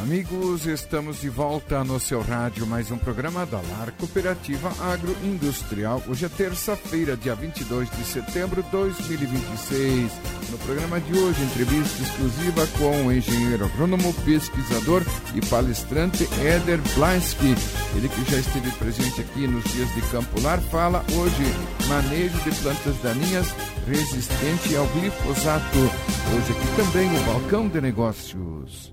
Amigos, estamos de volta no seu rádio, mais um programa da LAR Cooperativa Agroindustrial. Hoje é terça-feira, dia 22 de setembro de 2026. No programa de hoje, entrevista exclusiva com o engenheiro agrônomo, pesquisador e palestrante Éder Blasky. Ele que já esteve presente aqui nos dias de Campo Lar, fala hoje manejo de plantas daninhas resistente ao glifosato. Hoje aqui também o Balcão de Negócios.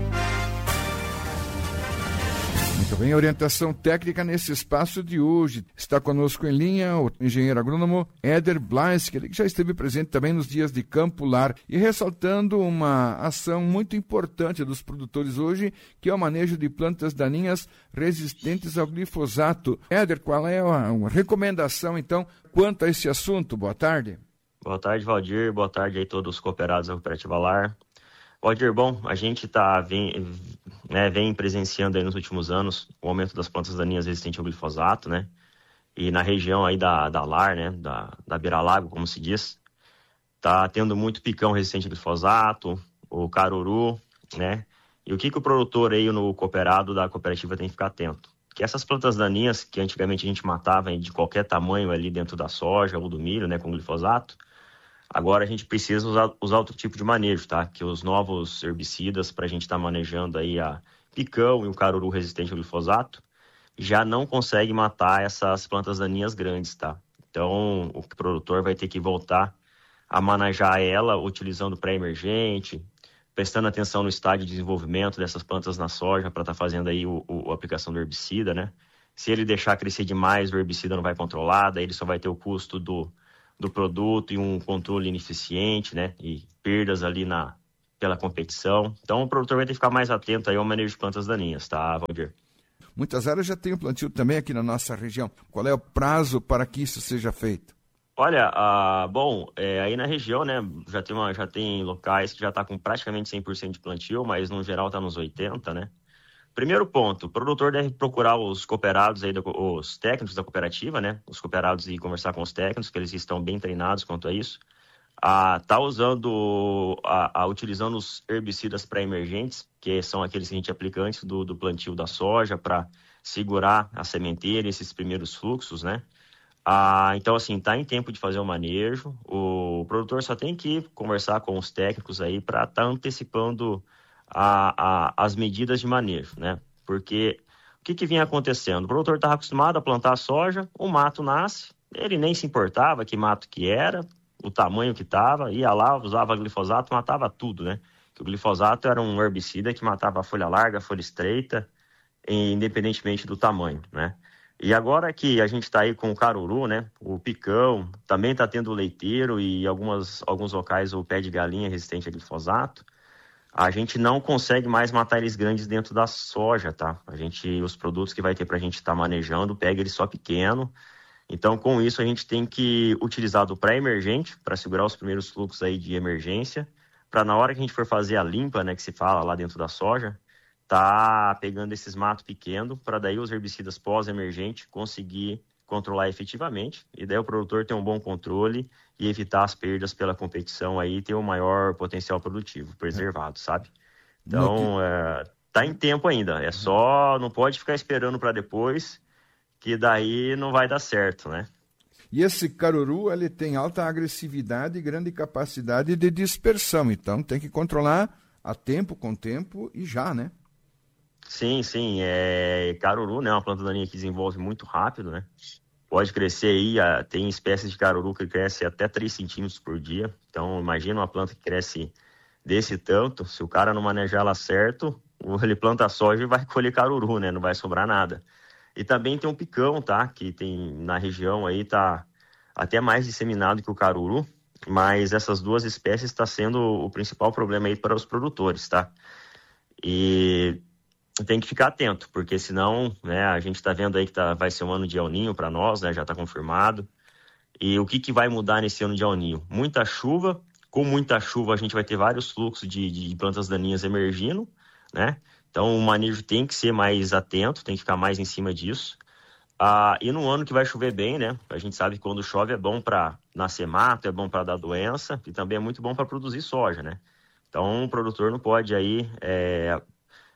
Muito bem, orientação técnica nesse espaço de hoje. Está conosco em linha o engenheiro agrônomo Éder Blasky, ele que já esteve presente também nos dias de Campo Lar e ressaltando uma ação muito importante dos produtores hoje, que é o manejo de plantas daninhas resistentes ao glifosato. Éder, qual é a recomendação, então, quanto a esse assunto? Boa tarde. Boa tarde, Valdir. Boa tarde aí todos os cooperados da Cooperativa LAR. Valdir, bom, a gente vem presenciando aí nos últimos anos o aumento das plantas daninhas resistentes ao glifosato, né? E na região aí da LAR, né? Da beira-lago, como se diz, tá tendo muito picão resistente ao glifosato, o caruru, né? E o que o produtor aí no cooperado da cooperativa tem que ficar atento? Que essas plantas daninhas que antigamente a gente matava de qualquer tamanho ali dentro da soja ou do milho, né? Com glifosato, agora a gente precisa usar outro tipo de manejo, tá? Que os novos herbicidas, para a gente estar manejando aí a picão e o caruru resistente ao glifosato, já não consegue matar essas plantas daninhas grandes, tá? Então, o produtor vai ter que voltar a manejar ela utilizando pré-emergente, prestando atenção no estágio de desenvolvimento dessas plantas na soja para estar fazendo aí a aplicação do herbicida, né? Se ele deixar crescer demais, o herbicida não vai controlar, daí ele só vai ter o custo do produto e um controle ineficiente, né? E perdas ali pela competição. Então, o produtor vai ter que ficar mais atento aí ao manejo de plantas daninhas, tá, Valdir? Muitas áreas já tem o plantio também aqui na nossa região. Qual é o prazo para que isso seja feito? Olha, aí na região, né, já tem locais que já está com praticamente 100% de plantio, mas no geral está nos 80%, né? Primeiro ponto, o produtor deve procurar os cooperados aí, os técnicos da cooperativa, né? Os cooperados e conversar com os técnicos, que eles estão bem treinados quanto a isso. Utilizando os herbicidas pré-emergentes, que são aqueles que a gente aplica antes do plantio da soja, para segurar a sementeira, esses primeiros fluxos, né? Então, assim, está em tempo de fazer o manejo. O produtor só tem que conversar com os técnicos aí para estar antecipando as medidas de manejo, né? Porque o que vinha acontecendo? O produtor estava acostumado a plantar soja, o mato nasce, ele nem se importava que mato que era, o tamanho que estava, ia lá, usava glifosato, matava tudo, né? Que o glifosato era um herbicida que matava a folha larga, a folha estreita, independentemente do tamanho, né? E agora que a gente está aí com o caruru, né? O picão, também está tendo o leiteiro e alguns locais o pé de galinha resistente a glifosato, a gente não consegue mais matar eles grandes dentro da soja, tá? Os produtos que vai ter para a gente estar manejando, pega eles só pequeno. Então, com isso, a gente tem que utilizar do pré-emergente para segurar os primeiros fluxos aí de emergência, para na hora que a gente for fazer a limpa, né, que se fala lá dentro da soja, tá pegando esses matos pequenos, para daí os herbicidas pós-emergente conseguir controlar efetivamente, e daí o produtor ter um bom controle e evitar as perdas pela competição aí e ter um maior potencial produtivo preservado, sabe? Então, tá em tempo ainda, não pode ficar esperando para depois, que daí não vai dar certo, né? E esse caruru, ele tem alta agressividade e grande capacidade de dispersão, então tem que controlar a tempo, com tempo e já, né? Sim, caruru, né, uma planta daninha que desenvolve muito rápido, né? Pode crescer aí, tem espécies de caruru que crescem até 3 centímetros por dia. Então, imagina uma planta que cresce desse tanto, se o cara não manejar ela certo, ele planta soja e vai colher caruru, né? Não vai sobrar nada. E também tem um picão, tá? Que tem na região aí, tá até mais disseminado que o caruru, mas essas duas espécies está sendo o principal problema aí para os produtores, tá? E tem que ficar atento, porque senão, né, a gente está vendo aí que vai ser um ano de El Niño para nós, né, já está confirmado. E o que vai mudar nesse ano de El Niño? Muita chuva. Com muita chuva a gente vai ter vários fluxos de plantas daninhas emergindo, né? Então o manejo tem que ser mais atento, tem que ficar mais em cima disso. E no ano que vai chover bem, né? A gente sabe que quando chove é bom para nascer mato, é bom para dar doença e também é muito bom para produzir soja, né? Então o produtor não pode aí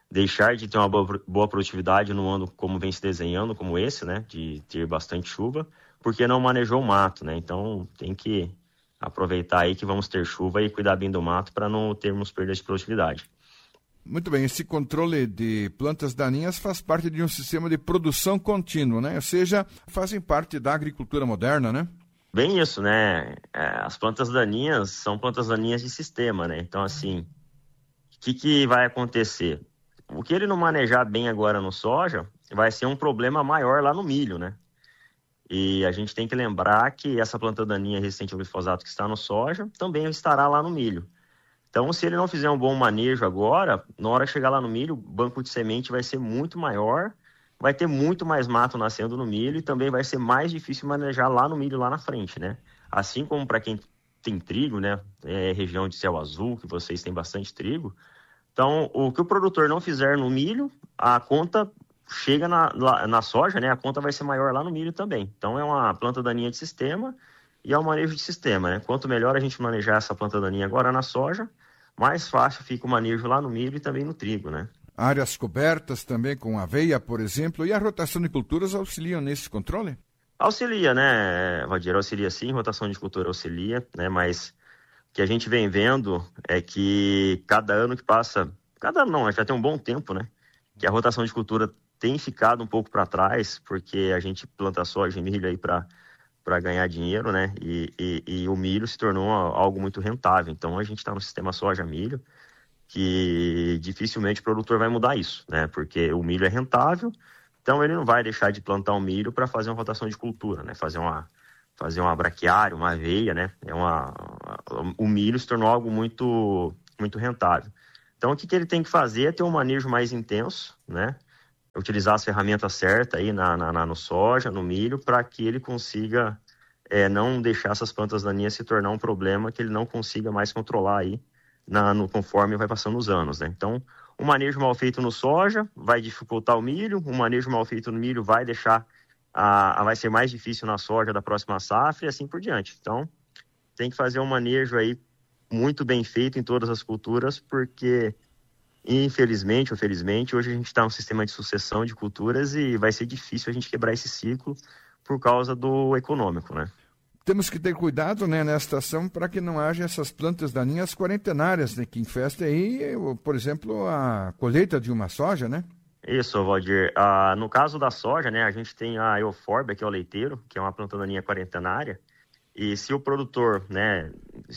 deixar de ter uma boa produtividade no ano como vem se desenhando, como esse, né, de ter bastante chuva, porque não manejou o mato, né? Então tem que aproveitar aí que vamos ter chuva e cuidar bem do mato para não termos perda de produtividade. Muito bem, esse controle de plantas daninhas faz parte de um sistema de produção contínua, né? Ou seja, fazem parte da agricultura moderna, né? Bem isso, né? As plantas daninhas são plantas daninhas de sistema, né? Então, assim, o que vai acontecer? O que ele não manejar bem agora no soja vai ser um problema maior lá no milho, né? E a gente tem que lembrar que essa planta daninha resistente ao glifosato que está no soja também estará lá no milho. Então, se ele não fizer um bom manejo agora, na hora de chegar lá no milho, o banco de semente vai ser muito maior, vai ter muito mais mato nascendo no milho e também vai ser mais difícil manejar lá no milho, lá na frente, né? Assim como para quem tem trigo, né? Região de céu azul, que vocês têm bastante trigo. Então, o que o produtor não fizer no milho, a conta chega na soja, né? A conta vai ser maior lá no milho também. Então, é uma planta daninha de sistema e é um manejo de sistema, né? Quanto melhor a gente manejar essa planta daninha agora na soja, mais fácil fica o manejo lá no milho e também no trigo, né? Áreas cobertas também com aveia, por exemplo, e a rotação de culturas auxiliam nesse controle? Auxilia, né, Valdir? Auxilia sim, rotação de cultura auxilia, né? Mas o que a gente vem vendo é que cada ano que passa, cada ano não, já tem um bom tempo, né? Que a rotação de cultura tem ficado um pouco para trás, porque a gente planta soja e milho aí para ganhar dinheiro, né? E o milho se tornou algo muito rentável. Então, a gente está no sistema soja-milho, que dificilmente o produtor vai mudar isso, né? Porque o milho é rentável, então ele não vai deixar de plantar o milho para fazer uma rotação de cultura, né? Fazer uma braquiária, uma aveia, né? O milho se tornou algo muito, muito rentável. Então, o que ele tem que fazer é ter um manejo mais intenso, né? Utilizar as ferramentas certas aí no soja, no milho, para que ele consiga não deixar essas plantas daninhas se tornar um problema que ele não consiga mais controlar aí conforme vai passando os anos, né? Então, o manejo mal feito no soja vai dificultar o milho, o manejo mal feito no milho vai deixar, vai ser mais difícil na soja da próxima safra e assim por diante. Então, tem que fazer um manejo aí muito bem feito em todas as culturas, porque infelizmente ou felizmente, hoje a gente está num sistema de sucessão de culturas e vai ser difícil a gente quebrar esse ciclo por causa do econômico, né? Temos que ter cuidado, né, nesta ação para que não haja essas plantas daninhas quarentenárias, né, que infestem aí, por exemplo, a colheita de uma soja, né? Isso, Valdir. No caso da soja, né, a gente tem a Euphorbia, que é o leiteiro, que é uma planta daninha quarentenária. E se o produtor, né,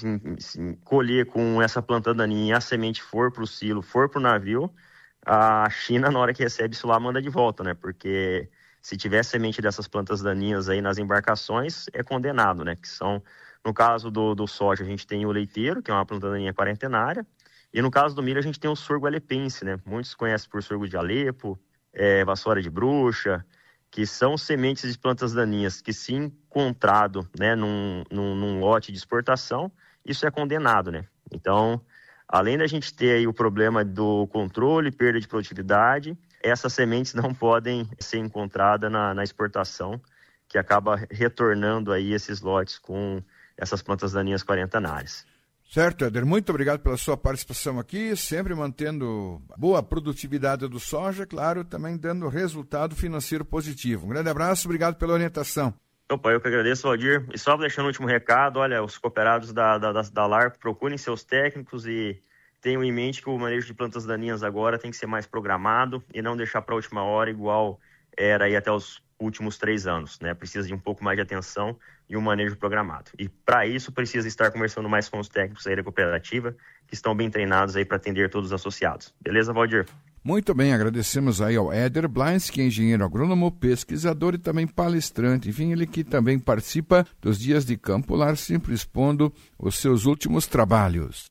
colher com essa planta daninha e a semente for para o silo, for para o navio, a China, na hora que recebe isso lá, manda de volta, né? Porque se tiver semente dessas plantas daninhas aí nas embarcações, é condenado, né? Que são, no caso do soja, a gente tem o leiteiro, que é uma planta daninha quarentenária, e no caso do milho, a gente tem o sorgo alepense, né? Muitos conhecem por sorgo de Alepo, vassoura de bruxa, que são sementes de plantas daninhas que, se encontrado, né, num lote de exportação, isso é condenado, né? Então, além da gente ter aí o problema do controle, perda de produtividade, essas sementes não podem ser encontradas na exportação, que acaba retornando aí esses lotes com essas plantas daninhas quarentenárias. Certo, Éder, muito obrigado pela sua participação aqui, sempre mantendo boa produtividade do soja, claro, também dando resultado financeiro positivo. Um grande abraço, obrigado pela orientação. Opa, eu que agradeço, Valdir. E só deixando o último recado, olha, os cooperados da LAR, procurem seus técnicos e tenham em mente que o manejo de plantas daninhas agora tem que ser mais programado e não deixar para a última hora igual era aí até os últimos 3 anos, né? Precisa de um pouco mais de atenção e um manejo programado. E para isso precisa estar conversando mais com os técnicos aí da cooperativa, que estão bem treinados aí para atender todos os associados. Beleza, Valdir? Muito bem, agradecemos aí ao Éder Blains, que é engenheiro agrônomo, pesquisador e também palestrante. Enfim, ele que também participa dos dias de Campo Lar, sempre expondo os seus últimos trabalhos.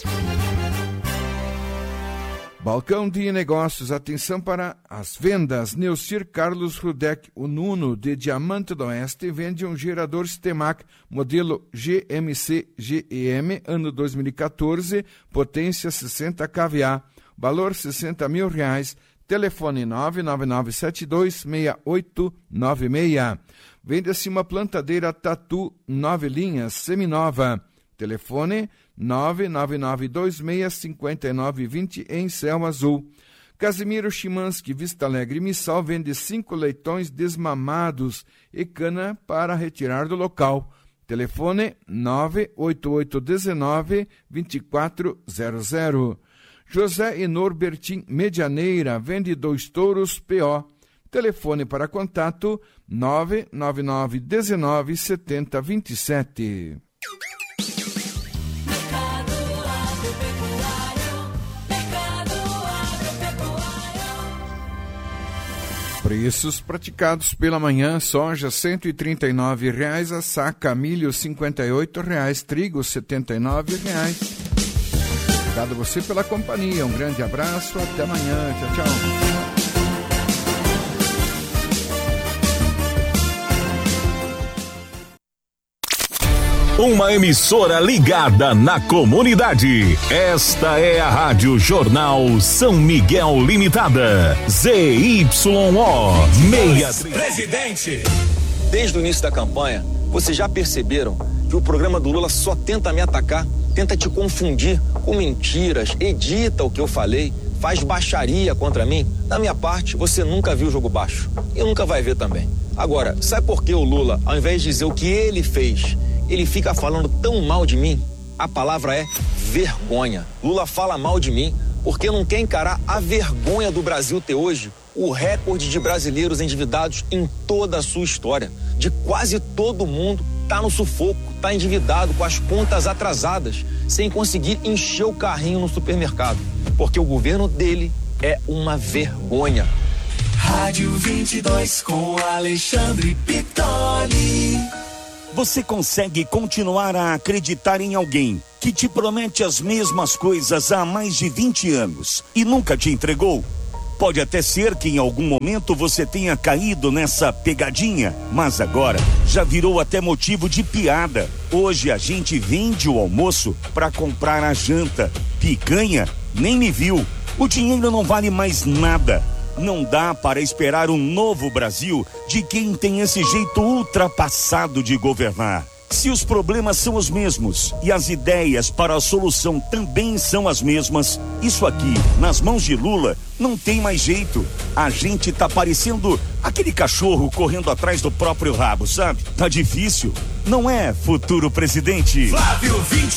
Balcão de Negócios, atenção para as vendas. Neucir Carlos Rudek, o Nuno de Diamante do Oeste, vende um gerador Stemac modelo GMC-GEM, ano 2014, potência 60 kVA, valor R$60 mil, telefone 999726896. Vende-se uma plantadeira Tatu 9 linhas, seminova. Telefone 999265920 em Céu Azul. Casimiro Chimansky, Vista Alegre Missal, vende 5 leitões desmamados e cana para retirar do local. Telefone 98819-2400. José e Norbertin Medianeira, vende 2 touros PO. Telefone para contato 999-19-7027. Preços praticados pela manhã: soja R$ 139,00 a saca, milho R$ 58,00, trigo R$ 79,00. Obrigado a você pela companhia, um grande abraço, até amanhã, tchau, tchau. Uma emissora ligada na comunidade. Esta é a Rádio Jornal São Miguel Limitada. ZYO 63. Presidente! Desde o início da campanha, vocês já perceberam que o programa do Lula só tenta me atacar, tenta te confundir com mentiras, edita o que eu falei, faz baixaria contra mim? Da minha parte, você nunca viu o jogo baixo e nunca vai ver também. Agora, sabe por que o Lula, ao invés de dizer o que ele fez, ele fica falando tão mal de mim? A palavra é vergonha. Lula fala mal de mim porque não quer encarar a vergonha do Brasil ter hoje o recorde de brasileiros endividados em toda a sua história. De quase todo mundo tá no sufoco, tá endividado, com as contas atrasadas, sem conseguir encher o carrinho no supermercado. Porque o governo dele é uma vergonha. Rádio 22 com Alexandre Pitoli. Você consegue continuar a acreditar em alguém que te promete as mesmas coisas há mais de 20 anos e nunca te entregou? Pode até ser que em algum momento você tenha caído nessa pegadinha, mas agora já virou até motivo de piada. Hoje a gente vende o almoço para comprar a janta. Picanha? Nem me viu. O dinheiro não vale mais nada. Não dá para esperar um novo Brasil de quem tem esse jeito ultrapassado de governar. Se os problemas são os mesmos e as ideias para a solução também são as mesmas, isso aqui, nas mãos de Lula, não tem mais jeito. A gente tá parecendo aquele cachorro correndo atrás do próprio rabo, sabe? Tá difícil. Não é, futuro presidente? Flávio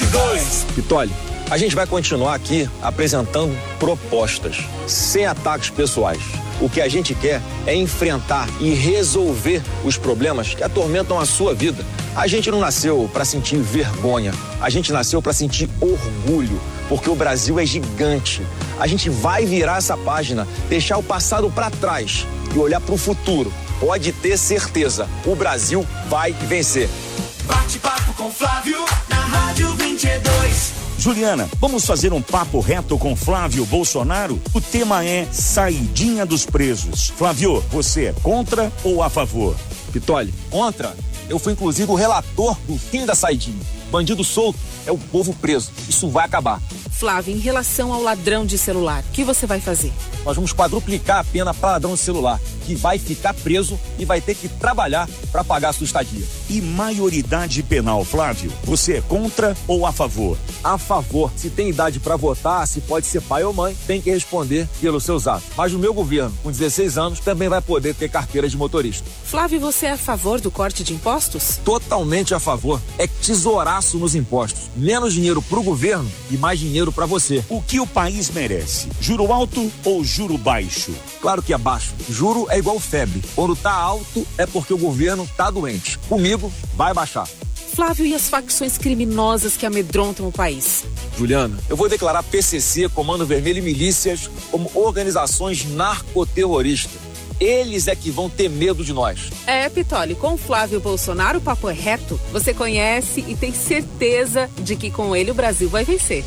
22. Pitoli, a gente vai continuar aqui apresentando propostas, sem ataques pessoais. O que a gente quer é enfrentar e resolver os problemas que atormentam a sua vida. A gente não nasceu para sentir vergonha, a gente nasceu para sentir orgulho, porque o Brasil é gigante. A gente vai virar essa página, deixar o passado para trás e olhar para o futuro. Pode ter certeza, o Brasil vai vencer. Bate-papo com Flávio na Rádio 22. Juliana, vamos fazer um papo reto com Flávio Bolsonaro? O tema é saidinha dos presos. Flávio, você é contra ou a favor? Pitoli, contra. Eu fui inclusive o relator do fim da saidinha. Bandido solto é o povo preso. Isso vai acabar. Flávio, em relação ao ladrão de celular, o que você vai fazer? Nós vamos quadruplicar a pena para ladrão de celular, que vai ficar preso e vai ter que trabalhar para pagar a sua estadia. E maioridade penal, Flávio? Você é contra ou a favor? A favor. Se tem idade para votar, se pode ser pai ou mãe, tem que responder pelos seus atos. Mas o meu governo, com 16 anos, também vai poder ter carteira de motorista. Flávio, você é a favor do corte de impostos? Totalmente a favor. É tesouraço nos impostos. Menos dinheiro pro governo e mais dinheiro para você. O que o país merece? Juro alto ou juro baixo? Claro que é baixo. Juro é igual febre. Quando tá alto é porque o governo tá doente. Comigo vai baixar. Flávio, e as facções criminosas que amedrontam o país? Juliana, eu vou declarar PCC, Comando Vermelho e milícias como organizações narcoterroristas. Eles é que vão ter medo de nós. É, Pitoli, com o Flávio Bolsonaro o papo é reto. Você conhece e tem certeza de que com ele o Brasil vai vencer.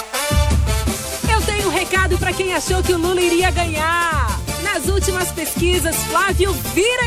Eu tenho um recado para quem achou que o Lula iria ganhar. Nas últimas pesquisas, Flávio vira